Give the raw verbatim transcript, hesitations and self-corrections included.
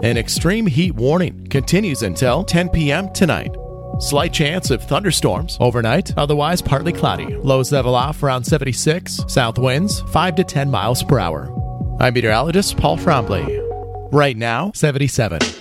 An extreme heat warning continues until ten p.m. tonight. Slight chance of thunderstorms overnight, otherwise partly cloudy. Lows level off around seventy-six. South winds five to ten miles per hour. I'm meteorologist Paul Frombley. Right now, seventy-seven.